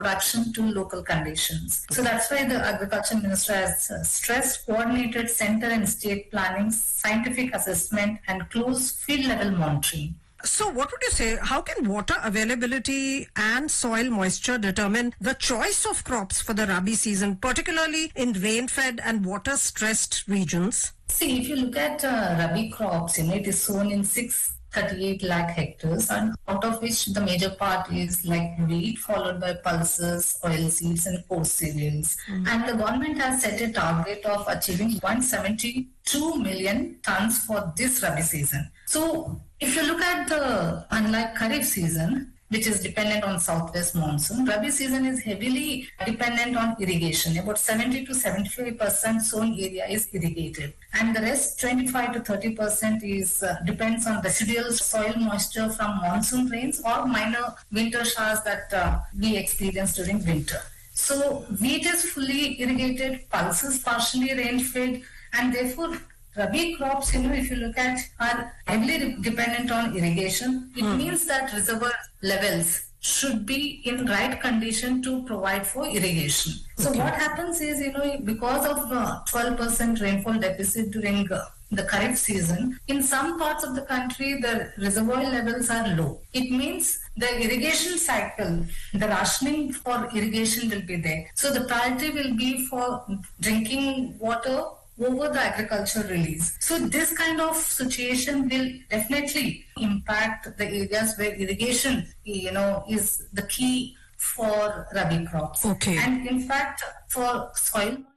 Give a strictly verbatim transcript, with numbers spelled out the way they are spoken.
production to local conditions. So that's why the Agriculture Minister has uh, stressed coordinated center and state planning, scientific assessment, and close field level monitoring. So what would you say, how can water availability and soil moisture determine the choice of crops for the Rabi season, particularly in rain-fed and water-stressed regions? See, if you look at uh, Rabi crops, you know, it is sown in six thirty-eight lakh hectares, and out of which the major part is like wheat, followed by pulses, oilseeds, and coarse cereals. Mm. And the government has set a target of achieving one hundred seventy-two million tons for this Rabi season. So, if you look at the, unlike Kharif season, which is dependent on southwest monsoon, Rabi season is heavily dependent on irrigation. About seventy to seventy-five percent sown area is irrigated. And the rest, twenty-five to thirty percent is uh, depends on residual soil moisture from monsoon rains or minor winter showers that uh, we experience during winter. So wheat is fully irrigated, pulses partially rain-fed, and therefore Rabi crops, you know, if you look at, are heavily dependent on irrigation. It hmm. means that reservoir levels should be in right condition to provide for irrigation. So okay. what happens is, you know, because of uh, twelve percent rainfall deficit during uh, the Kharif season, in some parts of the country, the reservoir levels are low. It means the irrigation cycle, the rationing for irrigation will be there. So the priority will be for drinking water over the agricultural release. So this kind of situation will definitely impact the areas where irrigation, you know, is the key for Rabi crops. Okay. And in fact, for soil